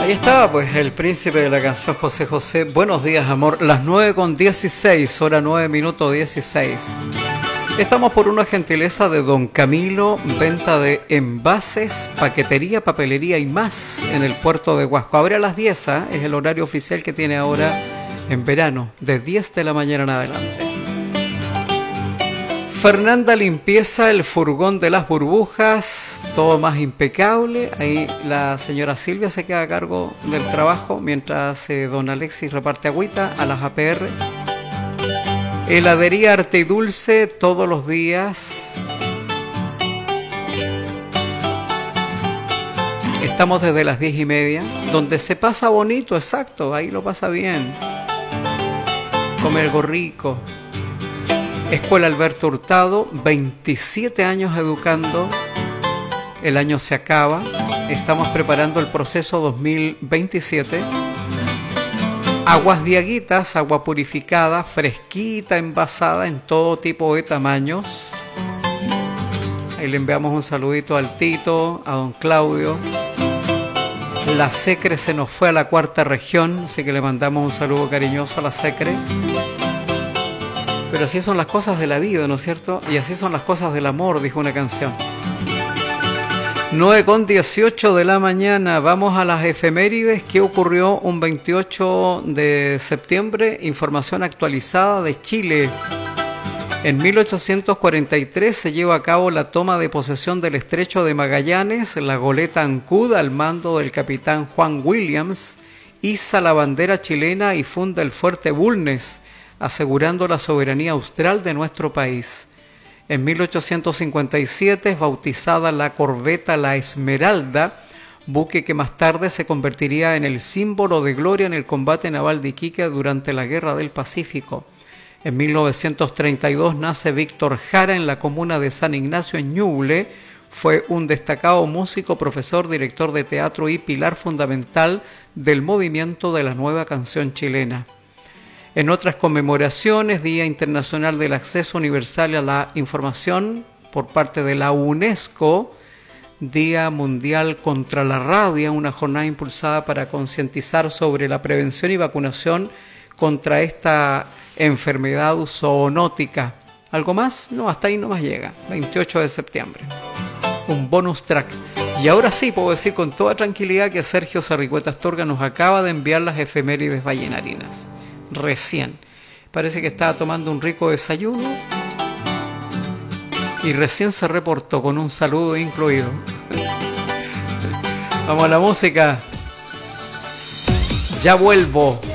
Ahí estaba pues el príncipe de la canción José José. Buenos días, amor. Las 9:16, hora 9:16. Estamos por una gentileza de Don Camilo, venta de envases, paquetería, papelería y más en el puerto de Huasco. Abre a las 10, ¿eh? Es el horario oficial que tiene ahora en verano, de 10 de la mañana en adelante. Fernanda Limpieza, el furgón de las burbujas, todo más impecable. Ahí la señora Silvia se queda a cargo del trabajo mientras don Alexis reparte agüita a las APR. Heladería Arte y Dulce todos los días. Estamos desde las 10:30, donde se pasa bonito, exacto, ahí lo pasa bien. Come algo rico. Escuela Alberto Hurtado, 27 años educando. El año se acaba. Estamos preparando el proceso 2027. Aguas Diaguitas, agua purificada, fresquita, envasada en todo tipo de tamaños. Ahí le enviamos un saludito al Tito, a don Claudio. La Secre se nos fue a la cuarta región, así que le mandamos un saludo cariñoso a la Secre. Pero así son las cosas de la vida, ¿no es cierto? Y así son las cosas del amor, dijo una canción. 9:18 de la mañana, vamos a las efemérides. ¿Qué ocurrió un 28 de septiembre? Información actualizada de Chile. En 1843 se lleva a cabo la toma de posesión del estrecho de Magallanes. La goleta Ancud, al mando del capitán Juan Williams, iza la bandera chilena y funda el fuerte Bulnes, asegurando la soberanía austral de nuestro país. En 1857 es bautizada la corbeta La Esmeralda, buque que más tarde se convertiría en el símbolo de gloria en el combate naval de Iquique durante la Guerra del Pacífico. En 1932 nace Víctor Jara en la comuna de San Ignacio, en Ñuble. Fue un destacado músico, profesor, director de teatro y pilar fundamental del movimiento de la nueva canción chilena. En otras conmemoraciones, Día Internacional del Acceso Universal a la Información por parte de la UNESCO, Día Mundial contra la Rabia, una jornada impulsada para concientizar sobre la prevención y vacunación contra esta enfermedad zoonótica. ¿Algo más? No, hasta ahí nomás llega, 28 de septiembre. Un bonus track. Y ahora sí puedo decir con toda tranquilidad que Sergio Sarricueta Astorga nos acaba de enviar las efemérides vallenarinas. Recién. Parece que estaba tomando un rico desayuno y recién se reportó con un saludo incluido. Vamos a la música. Ya vuelvo.